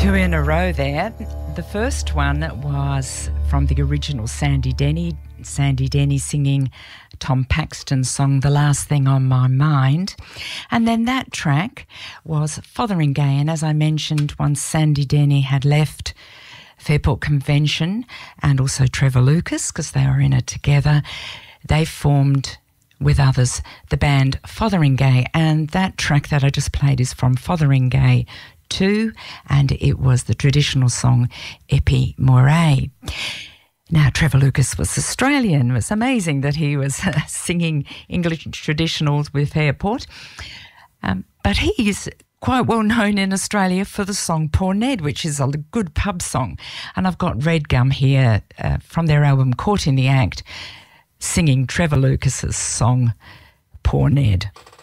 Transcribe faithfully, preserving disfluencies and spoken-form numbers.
Two in a row there. The first one was from the original Sandy Denny. Sandy Denny singing Tom Paxton's song, The Last Thing on My Mind. And then that track was Fotheringay. And as I mentioned, once Sandy Denny had left Fairport Convention and also Trevor Lucas, because they were in it together, they formed with others the band Fotheringay. And that track that I just played is from Fotheringay two, and it was the traditional song Epi Moray. Now, Trevor Lucas was Australian. It was amazing that he was uh, singing English traditionals with Fairport. Um, but he is quite well known in Australia for the song Poor Ned, which is a good pub song. And I've got Red Gum here uh, from their album Caught in the Act, singing Trevor Lucas's song Poor Ned.